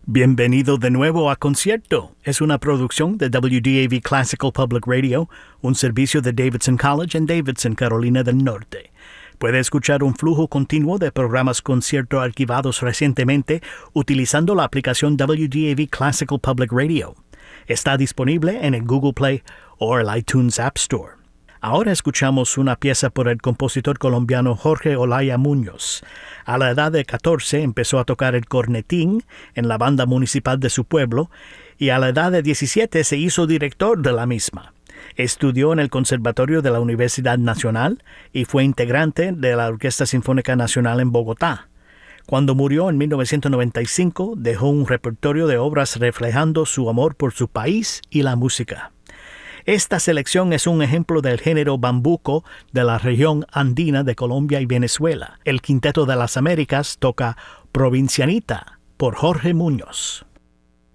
Bienvenido de nuevo a Concierto. Es una producción de WDAV Classical Public Radio, un servicio de Davidson College en Davidson, Carolina del Norte. Puede escuchar un flujo continuo de programas Concierto archivados recientemente utilizando la aplicación WDAV Classical Public Radio. Está disponible en el Google Play o el iTunes App Store. Ahora escuchamos una pieza por el compositor colombiano Jorge Olaya Muñoz. A la edad de 14 empezó a tocar el cornetín en la banda municipal de su pueblo y a la edad de 17 se hizo director de la misma. Estudió en el Conservatorio de la Universidad Nacional y fue integrante de la Orquesta Sinfónica Nacional en Bogotá. Cuando murió en 1995 dejó un repertorio de obras reflejando su amor por su país y la música. Esta selección es un ejemplo del género bambuco de la región andina de Colombia y Venezuela. El Quinteto de las Américas toca Provincianita por Jorge Muñoz.